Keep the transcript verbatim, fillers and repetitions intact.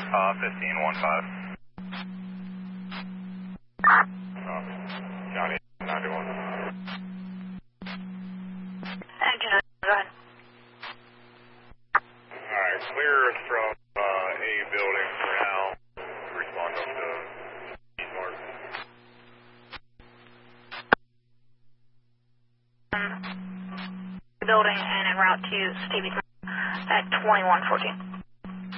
Uh, fifteen one five. Uh, Johnny, ninety-one. Engine, go ahead. Alright, clear from uh, A building for now. Respond up to East Mark. Um, building and en route to Stevie at twenty-one fourteen.